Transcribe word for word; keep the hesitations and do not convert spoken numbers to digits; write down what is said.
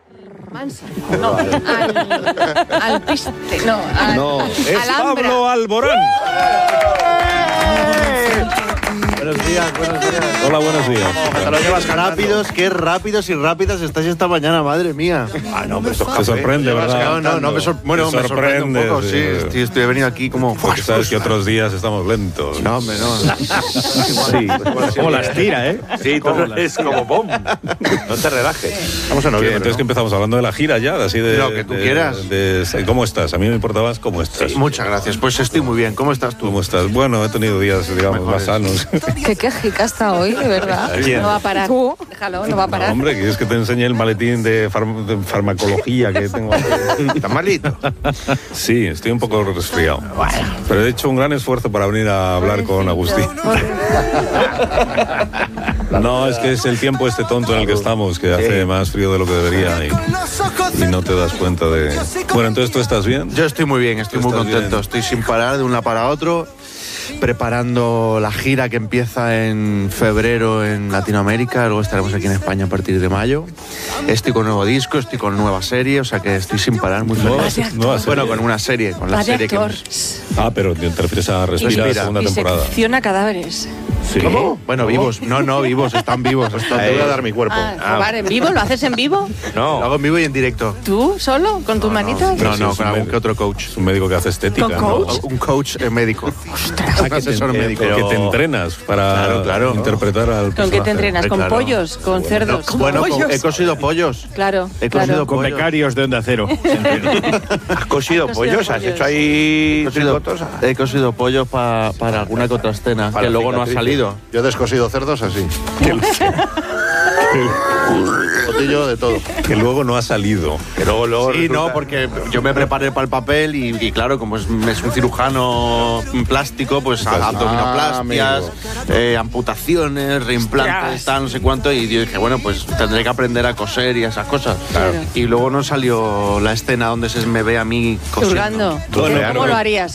Mansa. No, al, al piste. No, al, no, es Alhambra. Pablo Alborán. Buenos días, buenos días. Hola, buenos días. Te lo llevas rápidos, qué rápidos y rápidas estáis esta mañana, madre mía. Ah, no, pero te sorprende, ¿verdad? No, no, no, me sor bueno, me sorprende un poco, sí. Estoy, estoy venido aquí como... Porque sabes que otros días estamos lentos. No, hombre, no. Sí. Como las tira, ¿eh? Sí, todo es como bom. No te relajes. Vamos a noviembre, Entonces ¿no? que empezamos hablando de la gira ya, así de... Lo que tú de, quieras. De, de, ¿Cómo estás? A mí me importabas cómo estás. Sí, muchas gracias, pues estoy muy bien. ¿Cómo estás tú? ¿Cómo estás? Bueno, he tenido días, digamos, más sanos. Qué quejica está hoy, de verdad. ¿Quién? No va a parar. Tú, déjalo, no va a parar. No, hombre, ¿quieres que te enseñe el maletín de, farm de farmacología que tengo aquí? ¿Estás malito? Sí, estoy un poco resfriado. Pero he hecho un gran esfuerzo para venir a hablar con Agustín. No, es que es el tiempo este tonto en el que estamos, que hace más frío de lo que debería y, y no te das cuenta de... Bueno, entonces, ¿tú estás bien? Yo estoy muy bien, estoy muy contento. Bien. Estoy sin parar de un lado para otro, preparando la gira que empieza en febrero en Latinoamérica, luego estaremos aquí en España a partir de mayo. Estoy con nuevo disco, estoy con nueva serie, o sea que estoy sin parar muy feliz. Nueva, bueno, con una serie, con la Vaya serie actor. que hemos... Ah, pero te refieres a Respira, Respira. segunda Y temporada. secciona cadáveres. Sí. ¿Cómo? Bueno, vivos. No, no, vivos, están vivos. Están Te voy a dar mi cuerpo. Ah, Ah, robar en vivo, ¿lo haces en vivo? Lo no. hago en vivo y en directo. ¿Tú solo? ¿Con tus manitas? No, no, Sí, es con un algún médico. que otro coach. Es un médico que hace estética, ¿Con ¿no? coach? Un coach eh, médico. Un asesor Eh, médico. pero que te entrenas para Claro, claro. interpretar al ¿Con qué personaje. te entrenas? ¿Con Claro. pollos? ¿Con cerdos? ¿Con Bueno, pollos? he cosido pollos. Claro, He claro. cosido Con pollos. becarios de Onda Cero. ¿Has cosido Has pollos? cosido ¿Has pollos. hecho ahí He cosido, tricotos? he cosido pollos pa- para alguna que otra escena, Para que luego no ha cicatrices. salido. Yo he descosido cerdos así. Botillo de todo. Que luego no ha salido. Que luego, luego Sí, resulta- no, porque yo me preparé para el papel y, y claro, como es, es un cirujano plástico, pues Ah, abdominoplastias, eh, amputaciones, reimplantes, tal, no sé cuánto, y yo dije, bueno, pues tendré que aprender a coser y esas cosas. Claro. Y luego no salió la escena donde se me ve a mí cosiendo. Hurgando. Bueno, ¿Cómo lo harías?